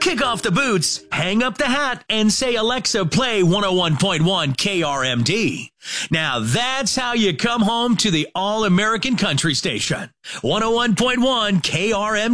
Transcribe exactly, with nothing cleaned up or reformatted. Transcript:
Kick off the boots, hang up the hat, and say, Alexa, play one oh one point one K R M D. Now that's how you come home to the all-American country station. one oh one point one K R M D.